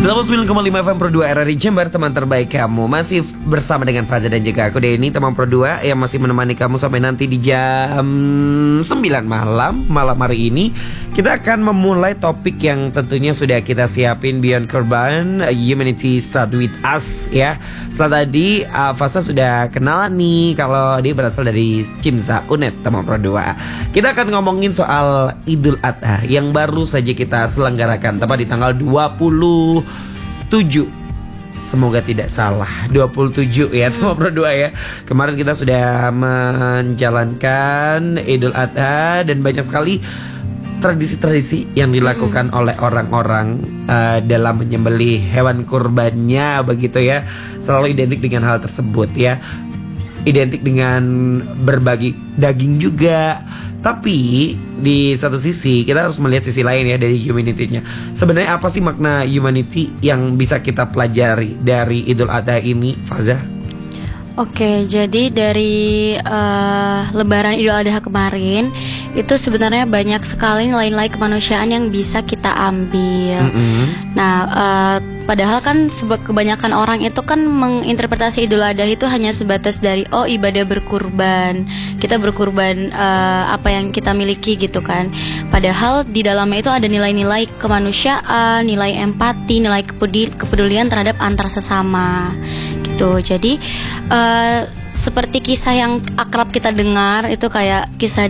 89,5 FM Pro 2 RRI Jember, teman terbaik kamu. Masih bersama dengan Faza dan juga aku Denny, teman Pro 2 yang masih menemani kamu sampai nanti di jam 9 malam. Malam hari ini kita akan memulai topik yang tentunya sudah kita siapin, Beyond Korban, Humanity Start With Us ya. Setelah tadi Faza sudah kenalan nih kalau dia berasal dari Cimsa Unet, teman Pro 2. Kita akan ngomongin soal Idul Adha yang baru saja kita selenggarakan tepat di tanggal 27, semoga tidak salah, 27 ya teman Pro 2 ya. Kemarin kita sudah menjalankan Idul Adha dan banyak sekali tradisi-tradisi yang dilakukan oleh orang-orang dalam menyembelih hewan kurbannya begitu ya. Selalu identik dengan hal tersebut ya. Identik dengan berbagi daging juga. Tapi di satu sisi kita harus melihat sisi lain ya dari humanity-nya. Sebenarnya apa sih makna humanity yang bisa kita pelajari dari Idul Adha ini, Faza? Oke, jadi dari Lebaran Idul Adha kemarin itu sebenarnya banyak sekali nilai-nilai kemanusiaan yang bisa kita ambil. Nah, padahal kan kebanyakan orang itu kan menginterpretasi Idul Adha itu hanya sebatas dari ibadah berkurban. Kita berkurban apa yang kita miliki gitu kan. Padahal di dalamnya itu ada nilai-nilai kemanusiaan, nilai empati, nilai kepedulian terhadap antar sesama. Jadi seperti kisah yang akrab kita dengar itu kayak kisah